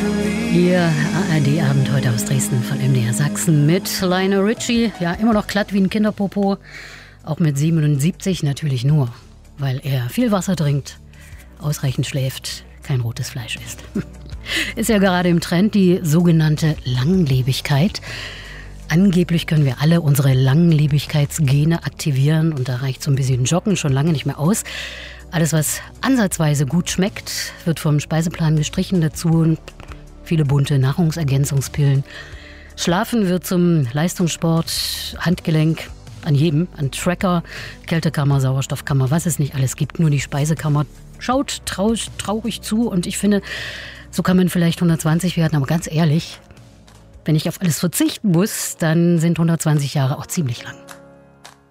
Ihr ARD-Abend heute aus Dresden von MDR Sachsen mit Lionel Richie. Ja, immer noch glatt wie ein Kinderpopo. Auch mit 77 natürlich nur, weil er viel Wasser trinkt, ausreichend schläft, kein rotes Fleisch isst. Ist ja gerade im Trend die sogenannte Langlebigkeit. Angeblich können wir alle unsere Langlebigkeitsgene aktivieren und da reicht so ein bisschen Joggen schon lange nicht mehr aus. Alles, was ansatzweise gut schmeckt, wird vom Speiseplan gestrichen. Dazu viele bunte Nahrungsergänzungspillen. Schlafen wird zum Leistungssport, Handgelenk, an jedem, an Tracker, Kältekammer, Sauerstoffkammer, was es nicht alles gibt. Nur die Speisekammer schaut traurig zu und ich finde, so kann man vielleicht 120 werden, aber ganz ehrlich, wenn ich auf alles verzichten muss, dann sind 120 Jahre auch ziemlich lang.